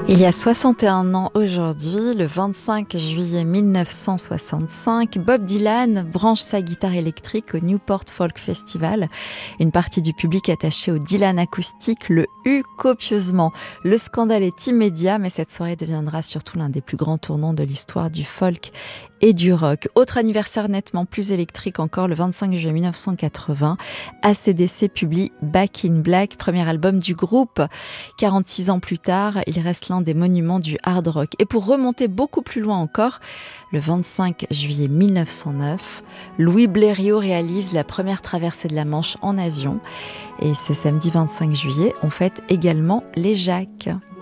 Il y a 61 ans aujourd'hui, le 25 juillet 1965, Bob Dylan branche sa guitare électrique au Newport Folk Festival. Une partie du public attaché au Dylan acoustique le hue copieusement. Le scandale est immédiat, mais cette soirée deviendra surtout l'un des plus grands tournants de l'histoire du folk et du rock. Autre anniversaire nettement plus électrique encore, le 25 juillet 1980, AC/DC publie Back in Black, premier album du groupe. 46 ans plus tard, il reste l'un des monuments du hard rock. Et pour remonter beaucoup plus loin encore, le 25 juillet 1909, Louis Blériot réalise la première traversée de la Manche en avion. Et ce samedi 25 juillet, on fête également les Jacques.